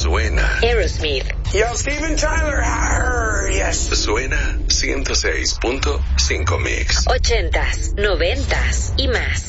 suena. Aerosmith. Yo, Steven Tyler. Arr, yes. Suena 106.5 Mix. 80s, 90s y más.